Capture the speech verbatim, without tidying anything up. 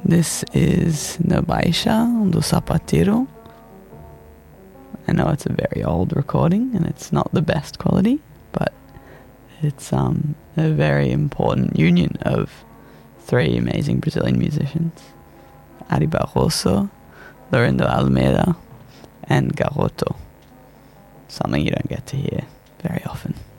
This is Na Baixa do Sapateiro. I know it's a very old recording and it's not the best quality, but it's um, a very important union of three amazing Brazilian musicians: Ari Barroso, Lorindo Almeida, and Garoto. Something you don't get to hear very often.